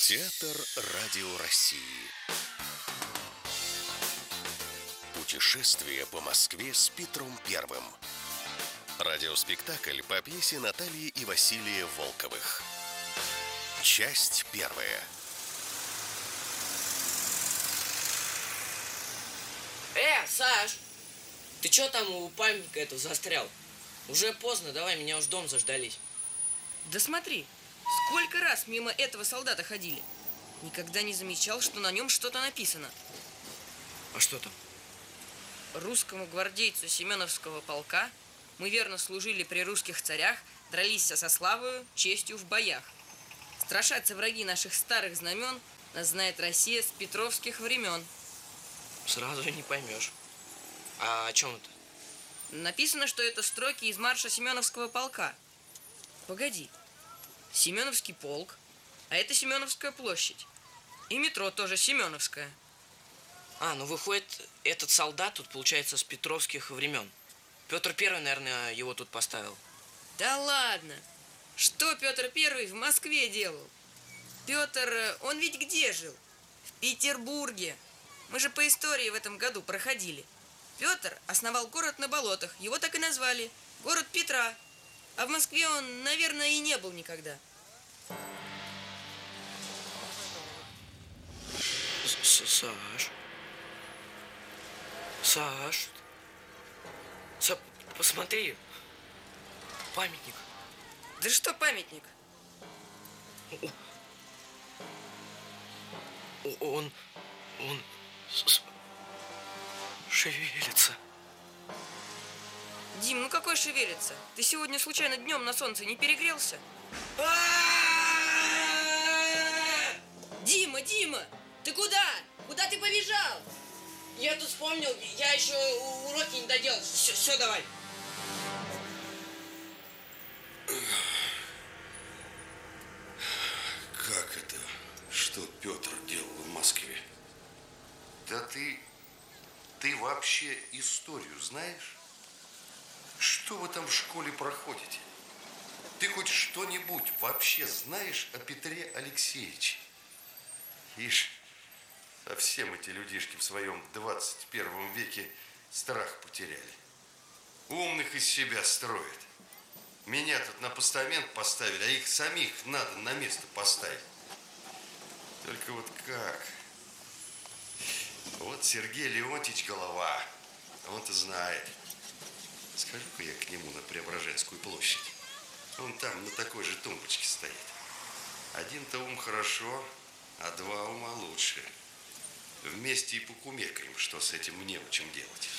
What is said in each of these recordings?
Театр Радио России. Путешествие по Москве с Петром Первым. Радиоспектакль по пьесе Натальи и Василия Волковых. Часть первая. Саш, ты чё там у памятника этого застрял? Уже поздно, давай, меня уж дом заждались. Да смотри, сколько раз мимо этого солдата ходили. Никогда не замечал, что на нем что-то написано. А что там? Русскому гвардейцу Семеновского полка мы верно служили при русских царях, дрались со славою, честью в боях. Страшатся враги наших старых знамен, нас знает Россия с петровских времен. Сразу не поймешь. А о чем это? Написано, что это строки из марша Семеновского полка. Погоди, Семеновский полк, а это Семеновская площадь. И метро тоже Семеновская. Ну выходит, этот солдат тут, получается, с петровских времен. Петр Первый, наверное, его тут поставил. Да ладно! Что Петр Первый в Москве делал? Петр, он ведь где жил? В Петербурге. Мы же по истории в этом году проходили. Петр основал город на болотах, его так и назвали. Город Петра. А в Москве он, наверное, и не был никогда. Саш, посмотри, памятник. Да что памятник? Он шевелится. Дим, ну какой шевелится? Ты сегодня случайно днем на солнце не перегрелся? Дима, ты куда? Куда ты побежал? Я тут вспомнил, я еще уроки не доделал. Все, давай. Как это? Что Петр делал в Москве? Да ты вообще историю знаешь? Что вы там в школе проходите? Ты хоть что-нибудь вообще знаешь о Петре Алексеевиче? Ишь, совсем эти людишки в своем 21 веке страх потеряли. Умных из себя строят. Меня тут на постамент поставили, а их самих надо на место поставить. Только вот как? Вот Сергей Леонтьевич голова, он-то знает. Схожу-ка я к нему на Преображенскую площадь. Он там на такой же тумбочке стоит. Один-то ум хорошо, а два ума лучше. Вместе и покумекаем, что с этим неучем делать.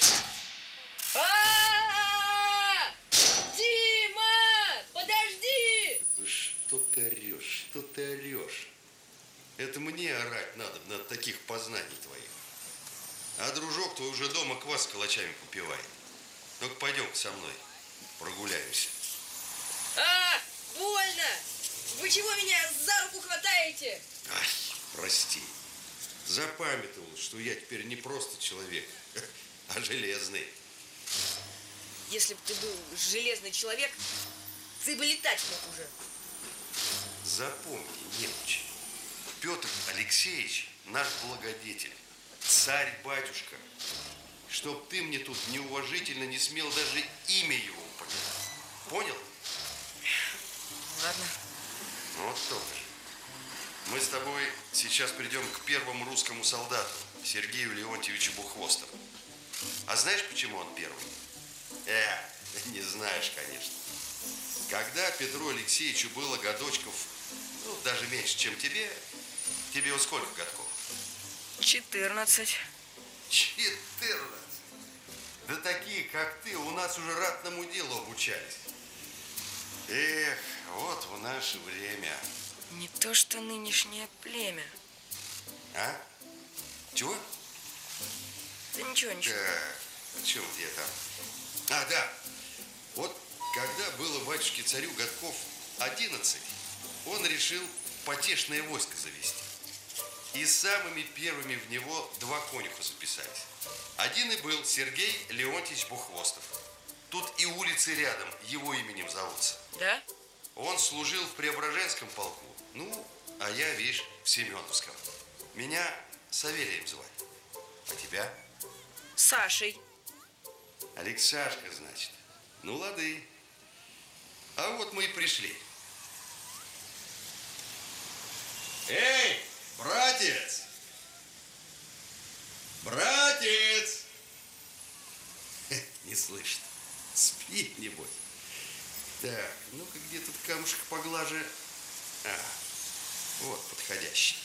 Дима! Подожди! Что ты орешь? Что ты орешь? Это мне орать надо над таких познаний твоих. А дружок твой уже дома квас с калачами попивает. Ну-ка, пойдем со мной, прогуляемся. Больно! Вы чего меня за руку хватаете? Ай, прости. Запамятовал, что я теперь не просто человек, а железный. Если бы ты был железный человек, ты бы летать мог уже. Запомни, немчи, Петр Алексеевич наш благодетель, царь-батюшка. Чтоб ты мне тут неуважительно не смел даже имя его упомянуть. Понял? Ладно. Вот то-то. Мы с тобой сейчас придем к первому русскому солдату, Сергею Леонтьевичу Бухвостову. А знаешь, почему он первый? Не знаешь, конечно. Когда Петру Алексеевичу было годочков, даже меньше, чем тебе вот сколько годков? 14. 14? Да такие, как ты, у нас уже ратному делу обучались. Эх, вот в наше время. Не то что нынешнее племя. А? Чего? Да ничего. Так, о чем где там? Да. Вот когда было батюшке царю годков 11, он решил потешное войско завести. И самыми первыми в него 2 конюха записались. Один и был Сергей Леонтьевич Бухвостов. Тут и улицы рядом его именем зовутся. Да? Он служил в Преображенском полку. Ну, а я, видишь, в Семеновском. Меня Савелием звали. А тебя? Сашей. Алексашка, значит. Ну, лады. А вот мы и пришли. Эй, братец! Братец! Не слышит. Спит, небось. Так, ну-ка, где тут камушек поглаже? А, вот подходящий.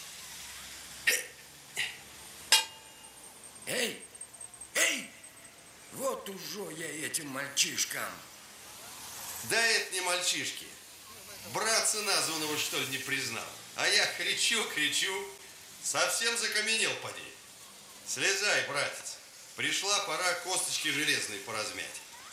Эй, эй! Вот уже я этим мальчишкам. Да это не мальчишки. Братца названного, что ли, не признал. А я кричу, совсем закаменел поди. Слезай, братец. Пришла пора косточки железные поразмять.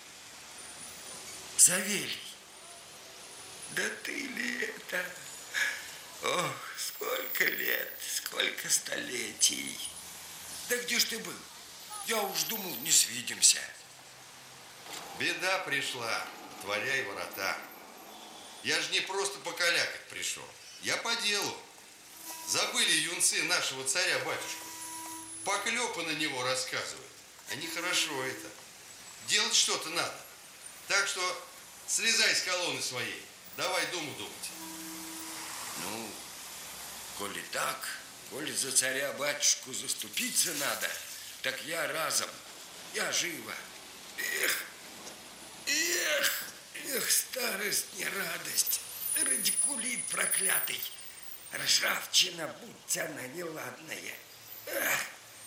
Савелий, да ты ли это? Ох, сколько лет, сколько столетий. Да где ж ты был? Я уж думал, не свидимся. Беда пришла, отворяй ворота. Я же не просто покалякать пришел. Я по делу. Забыли юнцы нашего царя-батюшку. Поклепы на него рассказывают. А нехорошо это. Делать что-то надо. Так что слезай с колонны своей. Давай думу думать. Ну, коли так, коли за царя-батюшку заступиться надо, так я разом, я живо. Эх, старость не радость, радикулит проклятый, ржавчина, будь она неладная. Эх.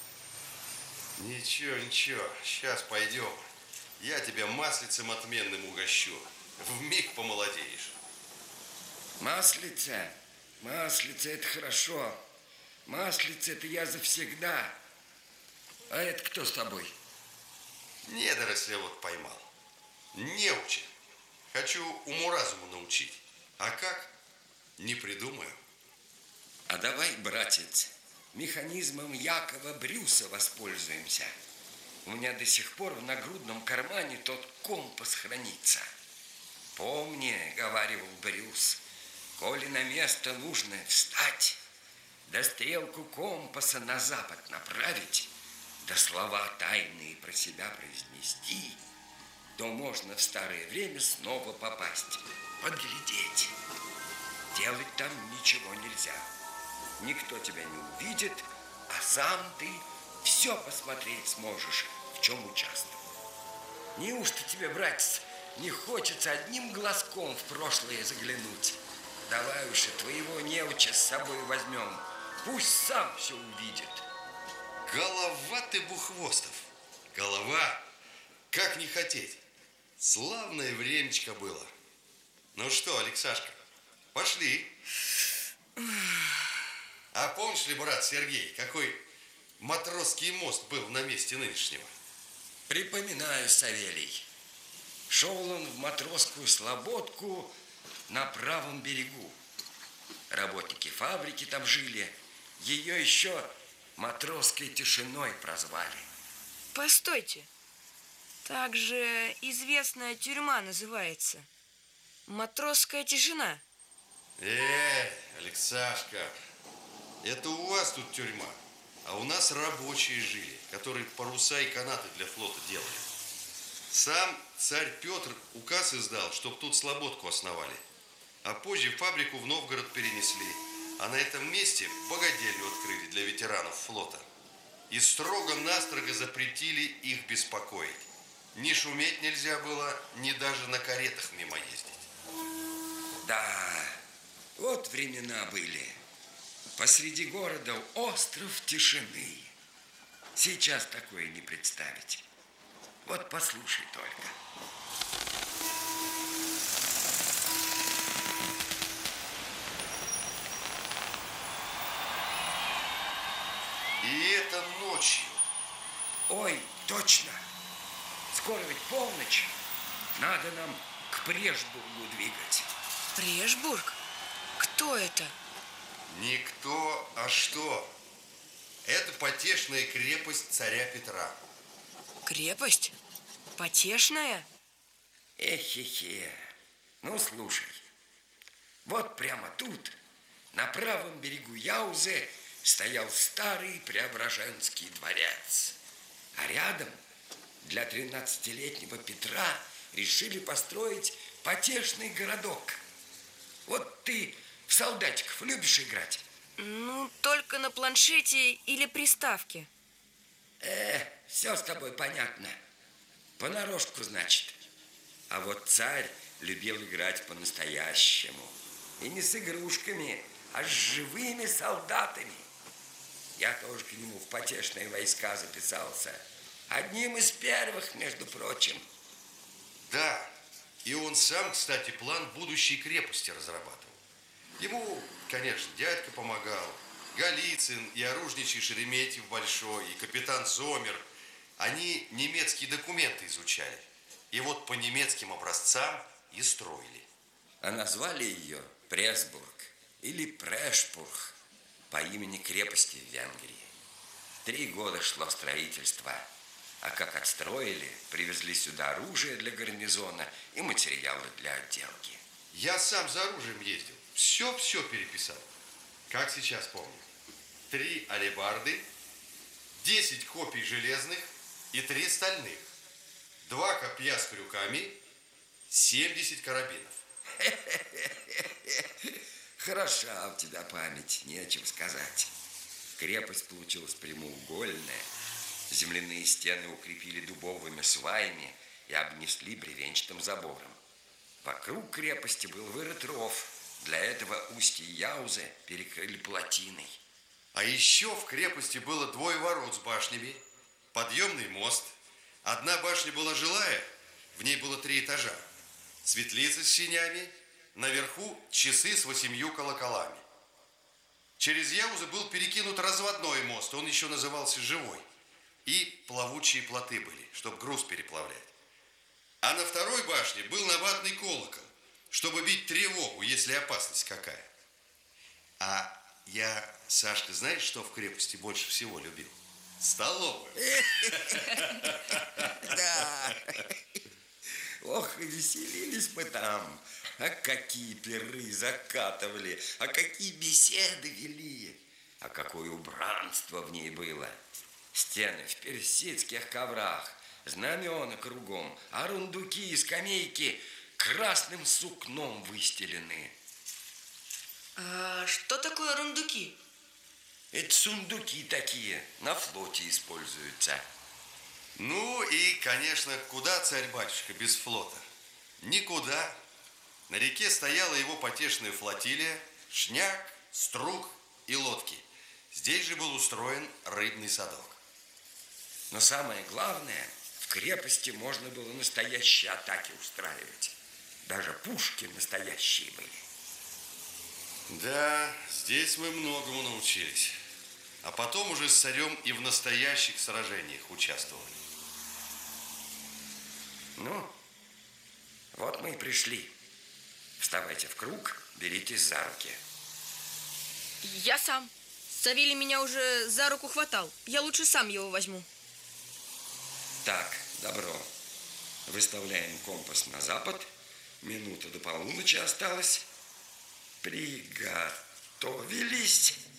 Ничего, сейчас пойдем. Я тебя маслицем отменным угощу. Вмиг помолодеешь. Маслица, это хорошо. Маслица это я завсегда. А это кто с тобой? Недоросля вот поймал. Неучи. Хочу уму-разуму научить. А как? Не придумаю. А давай, братец, механизмом Якова Брюса воспользуемся. У меня до сих пор в нагрудном кармане тот компас хранится. Помни, говаривал Брюс, коли на место нужно встать, да стрелку компаса на запад направить, да слова тайные про себя произнести, то можно в старое время снова попасть, подглядеть. Делать там ничего нельзя. Никто тебя не увидит, а сам ты все посмотреть сможешь, в чем участвовал. Неужто тебе, братец, не хочется одним глазком в прошлое заглянуть? Давай уж и твоего неуча с собой возьмем. Пусть сам все увидит. Голова ты, Бухвостов. Голова. Как не хотеть? Славное времечко было. Ну что, Алексашка, пошли. А помнишь ли, брат Сергей, какой матросский мост был на месте нынешнего? Припоминаю, Савелий. Шел он в матросскую слободку на правом берегу. Работники фабрики там жили. Ее еще матросской тишиной прозвали. Постойте. Так же известная тюрьма называется. Матросская тишина. Алексашка, это у вас тут тюрьма, а у нас рабочие жили, которые паруса и канаты для флота делали. Сам царь Петр указ издал, чтоб тут слободку основали, а позже фабрику в Новгород перенесли, а на этом месте богадельню открыли для ветеранов флота. И строго-настрого запретили их беспокоить. Ни шуметь нельзя было, ни даже на каретах мимо ездить. Да, вот времена были. Посреди города остров тишины. Сейчас такое не представить. Вот послушай только. И это ночью. Ой, точно. Скоро ведь полночь. Надо нам к Прешбургу двигать. Прешбург? Кто это? Никто, а что? Это потешная крепость царя Петра. Крепость? Потешная? Эхе-хе. Ну, слушай. Вот прямо тут, на правом берегу Яузы, стоял старый Преображенский дворец. А рядом для 13-летнего Петра решили построить потешный городок. Вот ты в солдатиков любишь играть? Ну, только на планшете или приставке. Все с тобой понятно. Понарошку, значит. А вот царь любил играть по-настоящему. И не с игрушками, а с живыми солдатами. Я тоже к нему в потешные войска записался. Одним из первых, между прочим. Да, и он сам, кстати, план будущей крепости разрабатывал. Ему, конечно, дядька помогал. Голицын и оружничий Шереметьев Большой, и капитан Зомер. Они немецкие документы изучали. И вот по немецким образцам и строили. А назвали ее Пресбург или Прешбург по имени крепости в Венгрии. 3 года шло строительство. А как отстроили, привезли сюда оружие для гарнизона и материалы для отделки. Я сам за оружием ездил. Все переписал. Как сейчас помню. 3 алебарды, 10 копий железных и 3 стальных. 2 копья с крюками, 70 карабинов. Хороша у тебя память, нечего сказать. Крепость получилась прямоугольная. Земляные стены укрепили дубовыми сваями и обнесли бревенчатым забором. Вокруг крепости был вырыт ров. Для этого устье Яузы перекрыли плотиной. А еще в крепости было 2 ворот с башнями, подъемный мост. Одна башня была жилая, в ней было 3 этажа. Светлица с сенями, наверху часы с 8 колоколами. Через Яузы был перекинут разводной мост, он еще назывался Живой. И плавучие плоты были, чтобы груз переплавлять. А на 2-й башне был набатный колокол, чтобы бить тревогу, если опасность какая. А я, Сашка, знаешь, что в крепости больше всего любил? Столовую. Да. Ох, и веселились мы там. А какие пиры закатывали, а какие беседы вели, а какое убранство в ней было. Стены в персидских коврах, знамена кругом, а рундуки и скамейки красным сукном выстелены. А что такое рундуки? Это сундуки такие, на флоте используются. Ну и, конечно, куда царь-батюшка без флота? Никуда. На реке стояла его потешная флотилия, шняк, струг и лодки. Здесь же был устроен рыбный садок. Но самое главное, в крепости можно было настоящие атаки устраивать. Даже пушки настоящие были. Да, здесь мы многому научились. А потом уже с царем и в настоящих сражениях участвовали. Ну, вот мы и пришли. Вставайте в круг, беритесь за руки. Я сам. Савелий меня уже за руку хватал. Я лучше сам его возьму. Так, добро. Выставляем компас на запад. Минута до полуночи осталось. Приготовились.